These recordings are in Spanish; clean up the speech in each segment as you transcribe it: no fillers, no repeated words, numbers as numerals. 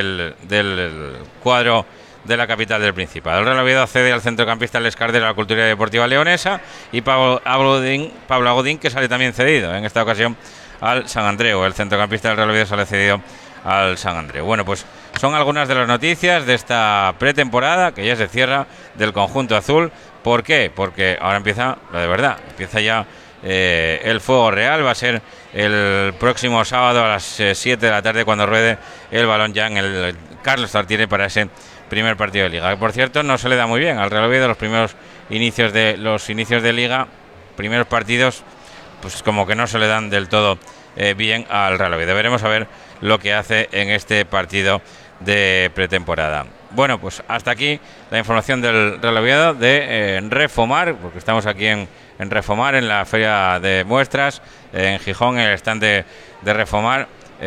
del cuadro de la capital del Principado. El Real Oviedo accede al centrocampista Les Cardero de la Cultural Deportiva Leonesa y Pablo Agodín, que sale también cedido, en esta ocasión al San Andreu. El centrocampista del Real Oviedo sale cedido al San Andreu. Bueno, pues son algunas de las noticias de esta pretemporada que ya se cierra del conjunto azul. ¿Por qué? Porque ahora empieza lo de verdad, empieza ya el fuego real. Va a ser el próximo sábado a las 7 de la tarde cuando ruede el balón ya en el Carlos Tartiere para ese primer partido de Liga. Que por cierto no se le da muy bien al Real Oviedo los primeros inicios de Liga, primeros partidos, pues como que no se le dan del todo bien al Real Oviedo. Veremos a ver lo que hace en este partido de pretemporada. Bueno, pues hasta aquí la información del Real Oviedo de Refomar, porque estamos aquí en Refomar, en la feria de muestras, en Gijón, en el stand de Refomar.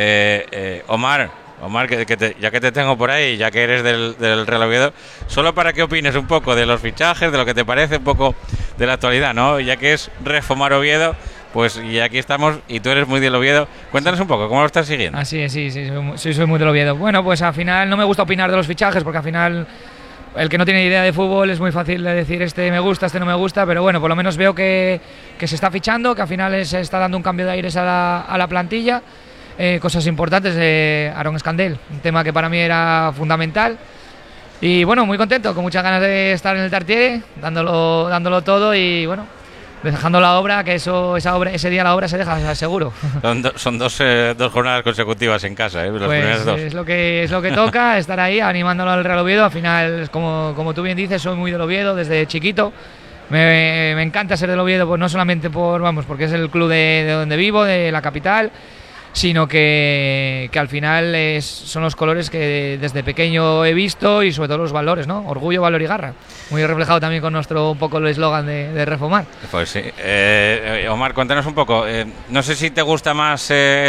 Omar, ya que te tengo por ahí, ya que eres del Real Oviedo, solo para que opines un poco de los fichajes, de lo que te parece un poco de la actualidad, ¿no? Ya que es Refomar Oviedo, pues y aquí estamos y tú eres muy del Oviedo. Cuéntanos un poco, ¿cómo lo estás siguiendo? Sí, soy muy del Oviedo. Bueno, pues al final no me gusta opinar de los fichajes porque al final el que no tiene idea de fútbol es muy fácil de decir este me gusta, este no me gusta, pero bueno, por lo menos veo que se está fichando, que al final se está dando un cambio de aires a la plantilla. Cosas importantes de Aaron Escandel, un tema que para mí era fundamental. Y bueno, muy contento, con muchas ganas de estar en el Tartiere, dándolo todo y bueno, dejando la obra, que ese día la obra se deja seguro. Son dos jornadas consecutivas en casa, los pues primeros dos. Es lo que toca, estar ahí animándolo al Real Oviedo. Al final, como tú bien dices, soy muy del Oviedo desde chiquito. Me encanta ser del Oviedo, pues no solamente porque es el club de donde vivo, de la capital, sino que al final son los colores que desde pequeño he visto y sobre todo los valores, ¿no? Orgullo, valor y garra. Muy reflejado también con un poco el eslogan de Refomar. Pues sí. Omar, cuéntanos un poco. No sé si te gusta más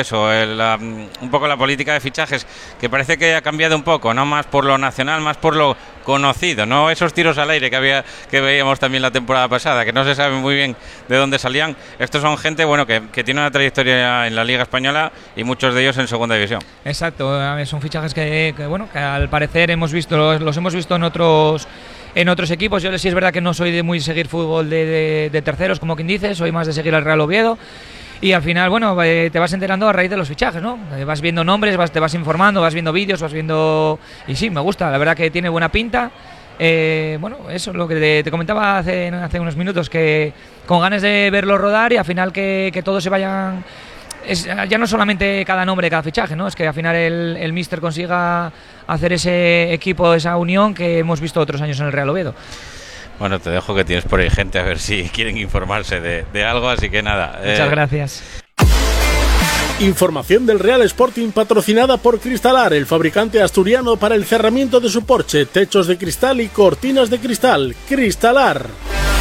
un poco la política de fichajes, que parece que ha cambiado un poco, no más por lo nacional, más por lo conocido, no esos tiros al aire que veíamos también la temporada pasada, que no se sabe muy bien de dónde salían. Estos son gente que tiene una trayectoria en la Liga Española y muchos de ellos en segunda división. Exacto, son fichajes que al parecer los hemos visto en otros equipos. Yo sí es verdad que no soy de muy seguir fútbol de terceros, como quien dice, soy más de seguir al Real Oviedo. Y al final, bueno, te vas enterando a raíz de los fichajes, ¿no? Vas viendo nombres, te vas informando, vas viendo vídeos, y sí, me gusta, la verdad que tiene buena pinta. Bueno, eso es lo que te comentaba hace unos minutos, que con ganas de verlo rodar y al final que todos se vayan. Ya no solamente cada nombre, cada fichaje, ¿no? Es que al final el míster consiga hacer ese equipo, esa unión que hemos visto otros años en el Real Oviedo. Bueno, te dejo que tienes por ahí gente a ver si quieren informarse de algo, así que nada. Muchas gracias. Información del Real Sporting patrocinada por Cristalar, el fabricante asturiano para el cerramiento de su porche, techos de cristal y cortinas de cristal. Cristalar.